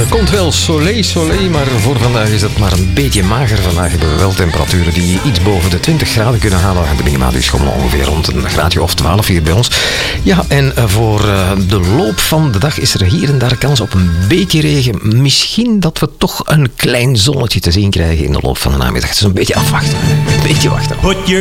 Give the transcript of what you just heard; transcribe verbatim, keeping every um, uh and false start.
komt wel soleil, soleil, maar voor vandaag is het maar een beetje mager. Vandaag hebben we wel temperaturen die iets boven de twintig graden kunnen halen. De minima die schommelen ongeveer rond een graadje of twaalf hier bij ons. Ja, en voor de loop van de dag is er hier en daar kans op een beetje regen. Misschien dat we toch een klein zonnetje te zien krijgen in de loop van de namiddag. Het is een beetje afwachten. Een beetje wachten.